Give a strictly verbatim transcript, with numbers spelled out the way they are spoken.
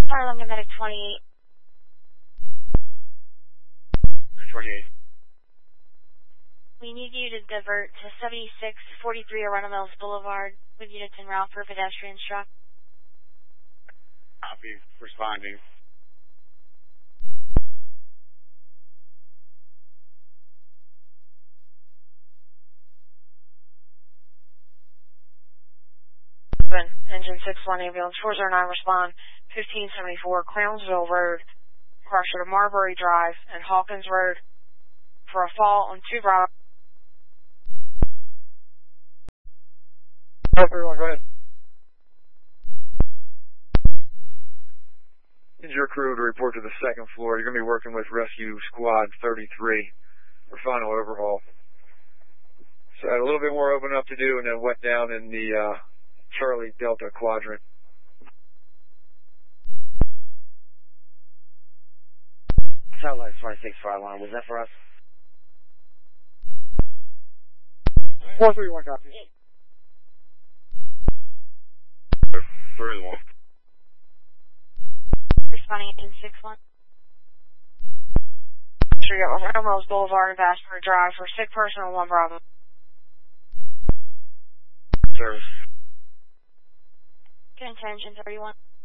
Harlem Medic twenty-eight. twenty-eight. We need you to divert to seventy-six forty-three Arundel Mills Boulevard with units en route for pedestrian struck. Copy. Responding. Engine six one, ambulance four zero nine, respond. fifteen seventy-four Clownsville Road, crusher to Marbury Drive and Hawkins Road for a fall on two Bravo. Everyone, go ahead. Need your crew to report to the second floor. You're going to be working with Rescue Squad thirty-three for final overhaul. So a little bit more open up to do and then wet down in the uh, Charlie Delta quadrant. Satellite twenty-six five one, was that for us? four three one, copy. three one. Responding engine six one. Sure, you got Arundel Mills Boulevard and Vassar Drive for sick person on one Bravo. Service. Get into engine thirty-one.